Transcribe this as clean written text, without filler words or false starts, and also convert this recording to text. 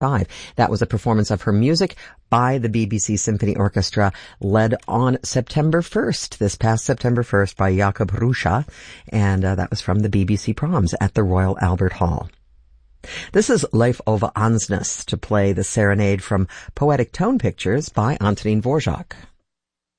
1965. That was a performance of her music by the BBC Symphony Orchestra, led on September 1st, this past September 1st, by Jakob Ruscha, and that was from the BBC Proms at the Royal Albert Hall. This is Leif Ove Ansnes to play the serenade from Poetic Tone Pictures by Antonín Dvořák.